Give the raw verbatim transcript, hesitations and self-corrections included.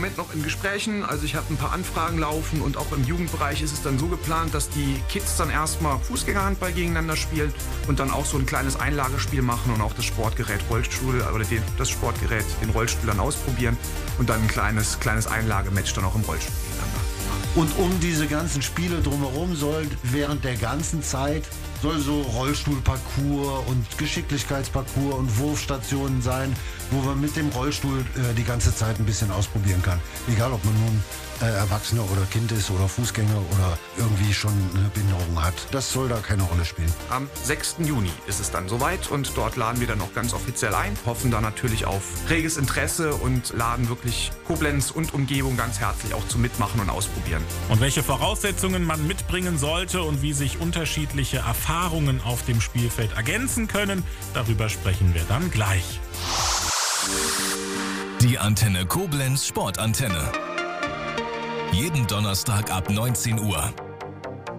Moment noch in Gesprächen. Also ich habe ein paar Anfragen laufen und auch im Jugendbereich ist es dann so geplant, dass die Kids dann erstmal Fußgängerhandball gegeneinander spielen und dann auch so ein kleines Einlagespiel machen und auch das Sportgerät Rollstuhl oder den, das Sportgerät, den Rollstuhl dann ausprobieren und dann ein kleines, kleines Einlagematch dann auch im Rollstuhl gegeneinander. Und um diese ganzen Spiele drumherum soll während der ganzen Zeit soll so Rollstuhlparcours und Geschicklichkeitsparcours und Wurfstationen sein, wo man mit dem Rollstuhl äh, die ganze Zeit ein bisschen ausprobieren kann. Egal, ob man nun äh, Erwachsener oder Kind ist oder Fußgänger oder irgendwie schon eine Behinderung hat. Das soll da keine Rolle spielen. Am sechsten Juni ist es dann soweit und dort laden wir dann auch ganz offiziell ein, hoffen da natürlich auf reges Interesse und laden wirklich Koblenz und Umgebung ganz herzlich auch zum Mitmachen und Ausprobieren. Und welche Voraussetzungen man mitbringen sollte und wie sich unterschiedliche Erfahrungen auf dem Spielfeld ergänzen können, darüber sprechen wir dann gleich. Die Antenne Koblenz Sportantenne. Jeden Donnerstag ab neunzehn Uhr.